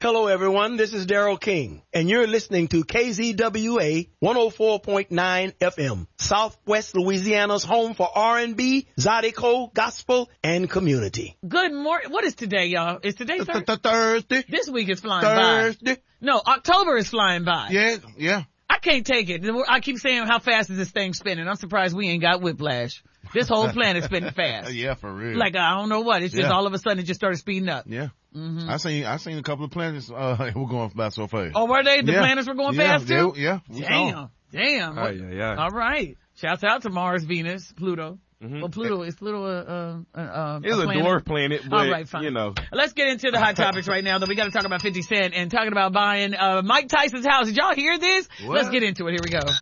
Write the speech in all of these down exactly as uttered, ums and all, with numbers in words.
Hello, everyone. This is Daryl King, and you're listening to K Z W A one oh four point nine F M, Southwest Louisiana's home for R and B, Zydeco, gospel, and community. Good morning. What is today, y'all? Is today Thursday? Thursday. This week is flying Thursday. by. No, October is flying by. Yeah, yeah. I can't take it. I keep saying, how fast is this thing spinning? I'm surprised we ain't got whiplash. This whole planet's spinning fast. Yeah, for real. Like, I don't know what. It's just Yeah. all of a sudden it just started speeding up. Yeah. Mm-hmm. I seen I seen a couple of planets uh were going by so fast. Oh, were they? The yeah. planets were going yeah, fast too? Yeah, yeah. Damn. Damn. Oh, yeah, yeah. All right. Shouts out to Mars, Venus, Pluto. Mm-hmm. Well, Pluto is Pluto a, a, a, It's a, a planet? dwarf planet, but, all right, fine. you know. Let's get into the hot topics right now, though. We got to talk about fifty Cent and talking about buying uh Mike Tyson's house. Did y'all hear this? What? Let's get into it. Here we go.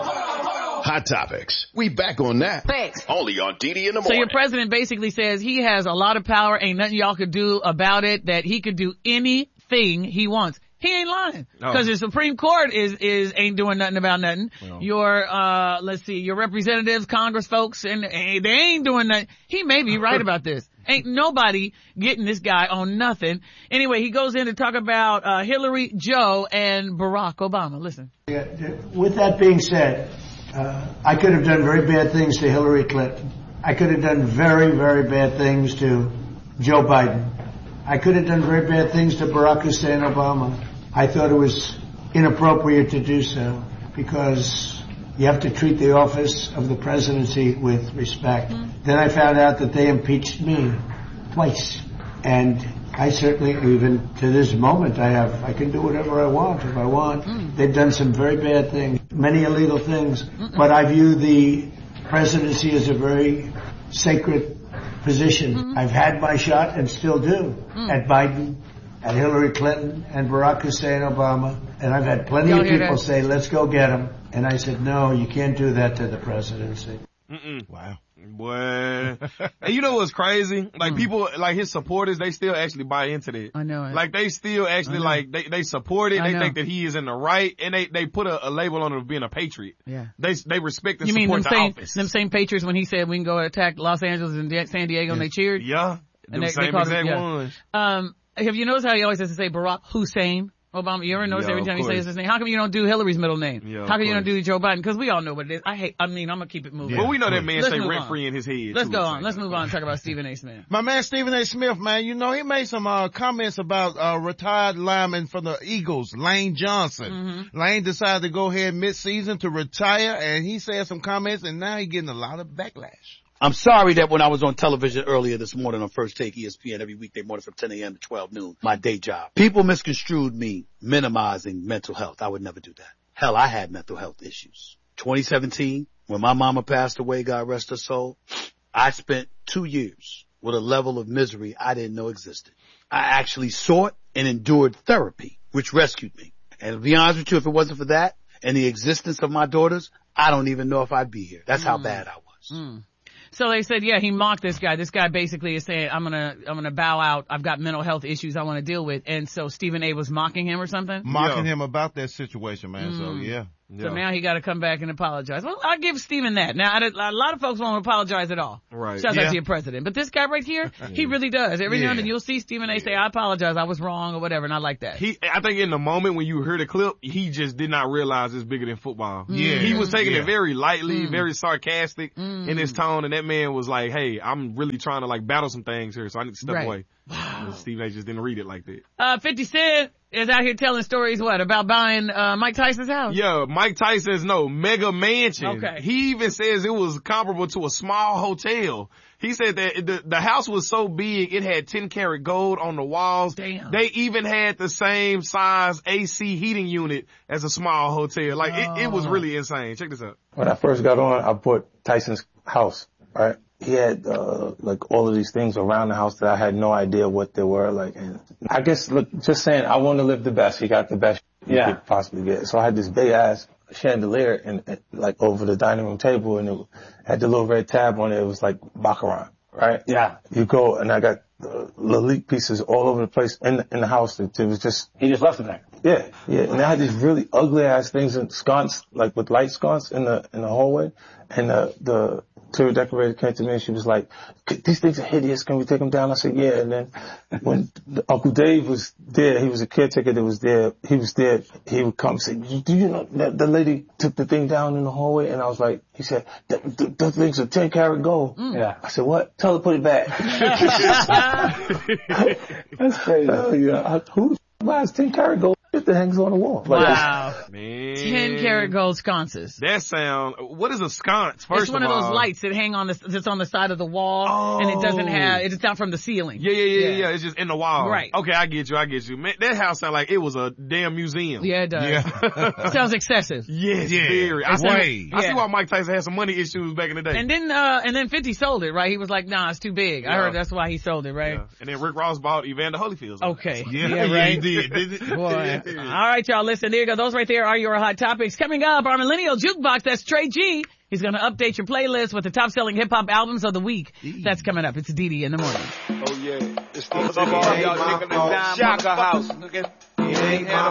Hot Topics. We back on that. Thanks. Only on D D in the So morning. your president basically says he has a lot of power, ain't nothing y'all could do about it, that he could do anything he wants. He ain't lying. Because Oh. the Supreme Court is, is, ain't doing nothing about nothing. Well. Your, uh, let's see, your representatives, Congress folks, and, and they ain't doing nothing. He may be right about this. Ain't nobody getting this guy on nothing. Anyway, he goes in to talk about, uh, Hillary, Joe, and Barack Obama. Listen. Yeah, with that being said, uh, I could have done very bad things to Hillary Clinton. I could have done very, very bad things to Joe Biden. I could have done very bad things to Barack Hussein Obama. I thought it was inappropriate to do so because you have to treat the office of the presidency with respect. Mm-hmm. Then I found out that they impeached me twice. And I certainly, even to this moment, I have, I can do whatever I want if I want. Mm. They've done some very bad things, many illegal things. Mm-mm. But I view the presidency as a very sacred position. Mm-hmm. I've had my shot and still do mm. at Biden, at Hillary Clinton, and Barack Hussein Obama. And I've had plenty Y'all of people that? say, let's go get him. And I said, no, you can't do that to the presidency. Mm-mm. Wow. Boy. And you know what's crazy? Like, mm. people, like his supporters, they still actually buy into that. I know it. Like, they still actually, like, they, they support it. I They know. think that he is in the right, and they, they put a, a label on him of being a patriot. Yeah. They, they respect and You mean support them the same, office. them same Patriots when he said we can go attack Los Angeles and De- San Diego and they cheered? Yeah. And The they, they same called exact him, yeah. ones. Um, have you noticed how he always has to say Barack Hussein Obama? You ever notice Yeah, every of time he course. says his name? How come you don't do Hillary's middle name? Yeah, of how come you course. don't do Joe Biden? Because we all know what it is. I hate, I mean, I'm gonna keep it moving. Well, we know that man Let's stay move rent on. free in his head. Let's too, go so. on. Let's move on and talk about Stephen A. Smith. My man Stephen A. Smith, man, you know, he made some uh comments about uh retired lineman for the Eagles, Lane Johnson. Mm-hmm. Lane decided to go ahead mid-season to retire, and he said some comments, and now he's getting a lot of backlash. I'm sorry that when I was on television earlier this morning on First Take E S P N every weekday morning from ten a.m. to twelve noon, my day job, people misconstrued me minimizing mental health. I would never do that. Hell, I had mental health issues. twenty seventeen, when my mama passed away, God rest her soul, I spent two years with a level of misery I didn't know existed. I actually sought and endured therapy, which rescued me. And to be honest with you, if it wasn't for that and the existence of my daughters, I don't even know if I'd be here. That's mm. how bad I was. Mm. So they said, yeah, he mocked this guy. This guy basically is saying, I'm gonna, I'm gonna bow out. I've got mental health issues I want to deal with. And so Stephen A. was mocking him or something? Mocking Yeah. him about that situation, man. Mm. So, yeah. So Yeah. now he got to come back and apologize. Well, I'll give Stephen that. Now, I, a lot of folks won't apologize at all. Right. Shouts Yeah. out to your president. But this guy right here, he really does. Every now and then Yeah. you'll see Stephen A. say, I apologize, I was wrong or whatever, and I like that. He, I think in the moment when you heard the clip, he just did not realize it's bigger than football. Yeah. He was taking Yeah. it very lightly, Mm. very sarcastic Mm. in his tone, and that man was like, hey, I'm really trying to like battle some things here, so I need to step Right. away. And Stephen A. just didn't read it like that. Uh, fifty Cent is out here telling stories, what, about buying, uh, Mike Tyson's house? Yeah, Mike Tyson's no mega mansion. Okay. He even says it was comparable to a small hotel. He said that the, the house was so big, it had ten karat gold on the walls. Damn. They even had the same size A C heating unit as a small hotel. Like, Oh. it, it was really insane. Check this out. When I first got on, I bought Tyson's house, right? He had, uh, like all of these things around the house that I had no idea what they were. Like, and I guess, look, just saying, I want to live the best. He got the best you Yeah. could possibly get. So I had this big ass chandelier and, and like over the dining room table, and it had the little red tab on it. It was like Baccarat, right? Yeah. You go, and I got uh, Lalique pieces all over the place in the, in the house. It, it was just, He just left it there. yeah, yeah. And I had these really ugly ass things in sconce, like with light sconce in the, in the hallway. And the, the, interior decorator came to me and she was like, these things are hideous. Can we take them down? I said, yeah. And then when Uncle Dave was there, he was a caretaker that was there. He was there. He would come and say, do you know that the lady took the thing down in the hallway? And I was like, he said, those things are ten karat gold. Mm. Yeah. I said, what? Tell her to put it back. That's crazy. Oh, yeah. I, who buys ten karat gold that hangs on the wall? Like, wow. Man. ten karat gold sconces. That sound, what is a sconce? First it's one of, of those all, lights that hang on the, that's on the side of the wall. Oh. And it doesn't have, it's not from the ceiling. Yeah, yeah, yeah, yeah, yeah. It's just in the wall. Right. Okay, I get you, I get you. Man, that house sound like it was a damn museum. Yeah, it does. Yeah. Sounds excessive. Yes, yeah. Very. I, see, I yeah. see why Mike Tyson had some money issues back in the day. And then, uh, and then fifty sold it, right? He was like, nah, it's too big. Yeah. I heard that's why he sold it, right? Yeah. And then Rick Ross bought Evander Holyfield. Okay. Yeah, yeah, right. yeah, he did. did it? Boy. All right, y'all, listen, there you go. Those right there are your hot topics. Coming up, our Millennial Jukebox, that's Trey G. He's going to update your playlist with the top-selling hip-hop albums of the week. E. That's coming up. It's Didi in the morning. Oh, yeah. It's the Shaka House. It ain't